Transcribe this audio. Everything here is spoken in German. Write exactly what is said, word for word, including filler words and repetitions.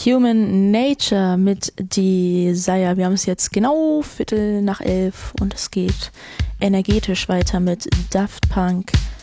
Human Nature mit Desire. Wir haben es jetzt genau Viertel nach elf und es geht energetisch weiter mit Daft Punk,